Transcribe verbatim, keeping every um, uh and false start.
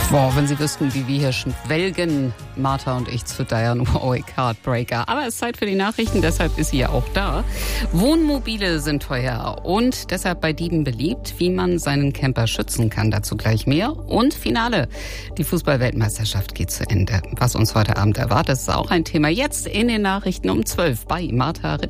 Boah, wenn Sie wüssten, wie wir hier schwelgen, Martha und ich, zu Diane Warwick, Heartbreaker. Aber es ist Zeit für die Nachrichten, deshalb ist sie ja auch da. Wohnmobile sind teuer und deshalb bei Dieben beliebt. Wie man seinen Camper schützen kann, dazu gleich mehr. Und Finale, die Fußball-Weltmeisterschaft geht zu Ende. Was uns heute Abend erwartet, ist auch ein Thema jetzt in den Nachrichten um zwölf bei Martha Ritt.